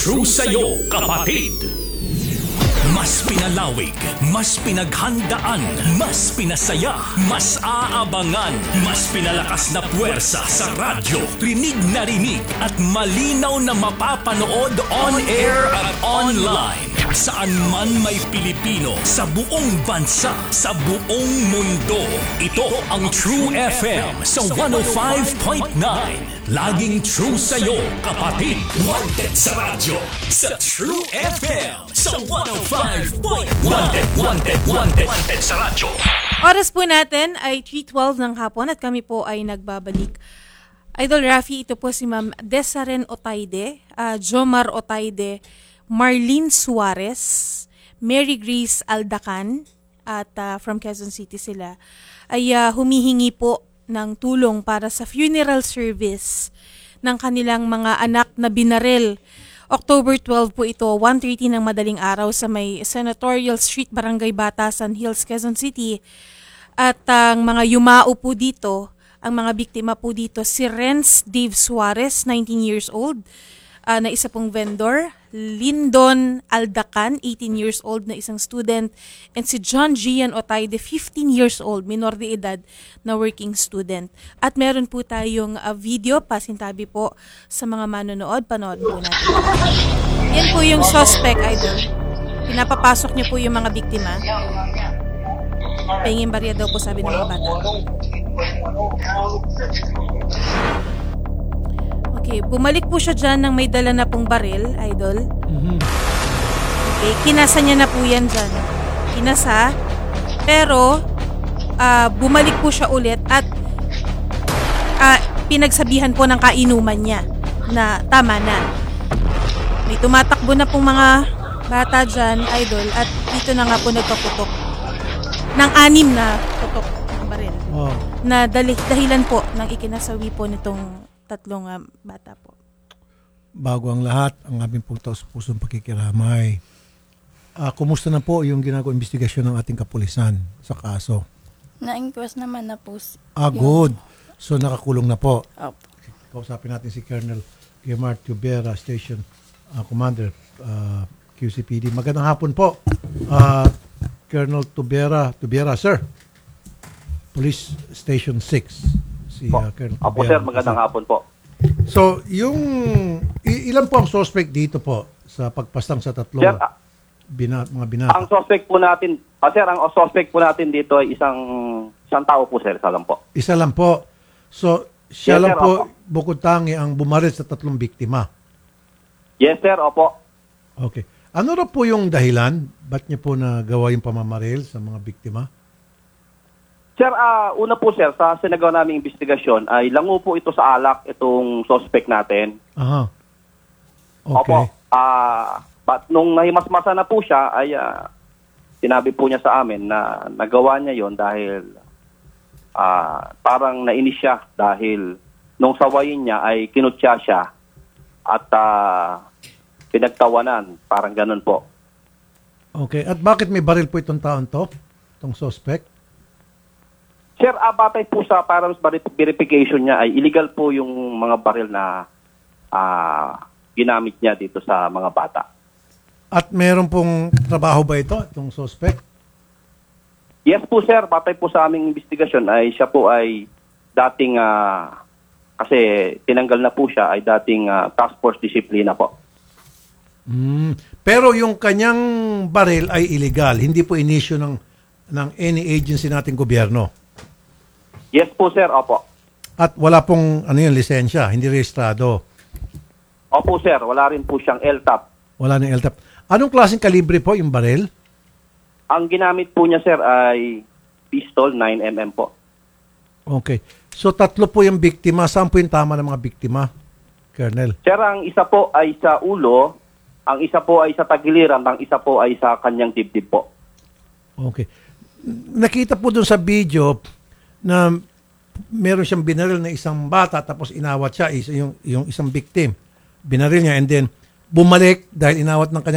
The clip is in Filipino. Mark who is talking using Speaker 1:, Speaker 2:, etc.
Speaker 1: true sa'yo, kapatid. Mas pinalawig, mas pinaghandaan, mas pinasaya, mas aabangan, mas pinalakas na puwersa sa radyo. Rinig na rinig at malinaw na mapapanood on air at online. Saan man may Pilipino, sa buong bansa, sa buong mundo. Ito ang True FM sa 105.9. Laging true sa'yo, kapatid. Wanted sa radyo, sa True FM sa 105.9. Wanted sa radyo.
Speaker 2: Oras po natin ay 3:12 ng hapon at kami po ay nagbabalik. Idol Rafi, ito po si Ma'am Desaren Otaide, Jomar Otaide, Marlene Suarez, Mary Grace Aldacan, at from Quezon City sila, ay humihingi po ng tulong para sa funeral service ng kanilang mga anak na binaril. October 12 po ito, 1:30 ng madaling araw sa may Senatorial Street, Barangay Batasan Hills, Quezon City. At ang mga yumao po dito, ang mga biktima po dito, si Renz Dave Suarez, 19 years old, na isa pong vendor, Lindon Aldacan, 18 years old na isang student, and si John Gian Otaide, 15 years old, minor de edad na working student. At meron po tayong video, pasintabi po sa mga manonood, panood po natin. Yan po yung suspect, idol. Pinapapasok niyo po yung mga biktima. Pahingin barya daw po, sabi ng mga bata. Okay, bumalik po siya dyan nang may dala na pong baril, idol. Okay, kinasa niya na po yan dyan. Kinasa, pero bumalik po siya ulit at pinagsabihan po ng kainuman niya na tama na. May tumatakbo na pong mga bata dyan, idol, at dito na nga po nagpaputok ng 6 na putok ng baril. Oh. Na dahilan po ng ikinasawi po nitong 3 bata po.
Speaker 3: Bago ang lahat, ang aming pong taos-pusong pakikiramay. Kumusta na po yung ginagawang investigasyon ng ating kapulisan sa kaso?
Speaker 4: Na-inquest naman na po.
Speaker 3: Good. So nakakulong na po.
Speaker 4: Opo.
Speaker 3: Kausapin natin si Colonel Guillermo Tubera, Station Commander, QCPD. Magandang hapon po, Colonel Tubera, sir. Police Station 6.
Speaker 5: Apo sir, magandang hapon po.
Speaker 3: So, ilan po ang suspect dito po sa pagpaslang sa 3
Speaker 5: sir,
Speaker 3: mga binata?
Speaker 5: Ang suspect po natin, sir, ang suspect po natin dito ay isang tao po sir, isa lang po.
Speaker 3: Isa lang po. So, siya
Speaker 5: yes,
Speaker 3: lang
Speaker 5: sir,
Speaker 3: po,
Speaker 5: opo.
Speaker 3: bukod tangi ang bumaril sa 3 biktima.
Speaker 5: Yes sir, opo.
Speaker 3: Okay. Ano na po yung dahilan? Ba't niya po nagawa yung pamamaril sa mga biktima?
Speaker 5: Sir, una po sir, sa sinagawa naming investigasyon ay lango po ito sa alak, itong suspect natin.
Speaker 3: Aha. Okay.
Speaker 5: Opo. But nung nahimasmasa na po siya, ay sinabi po niya sa amin na nagawa niya yon dahil parang nainis siya dahil nung sawayin niya ay kinutya siya at pinagtawanan, parang ganun po.
Speaker 3: Okay. At bakit may baril po itong taon to? Itong suspect?
Speaker 5: Sir, batay po sa parang verification niya ay illegal po yung mga baril na ginamit niya dito sa mga bata.
Speaker 3: At meron pong trabaho ba ito, itong suspect?
Speaker 5: Yes po sir, batay po sa aming investigasyon ay siya po ay dating, kasi tinanggal na po siya, ay dating task force disiplina po.
Speaker 3: Pero yung kanyang baril ay illegal, hindi po inisyu ng any agency nating gobyerno?
Speaker 5: Yes po sir, opo.
Speaker 3: At wala pong lisensya, hindi rehistrado?
Speaker 5: Opo sir, wala rin po siyang LTAP.
Speaker 3: Wala ng LTAP. Anong klaseng kalibre po yung baril?
Speaker 5: Ang ginamit po niya sir ay pistol 9mm po.
Speaker 3: Okay. So 3 po yung biktima. Saan po yung tama ng mga biktima, Colonel?
Speaker 5: Sir, ang isa po ay sa ulo, ang isa po ay sa tagiliran, ang isa po ay sa kanyang dibdib po.
Speaker 3: Okay. Nakita po dun sa video na meron siyang binaril na isang bata tapos inawat siya, yung isang victim. Binaril niya and then bumalik dahil inawat ng kanyang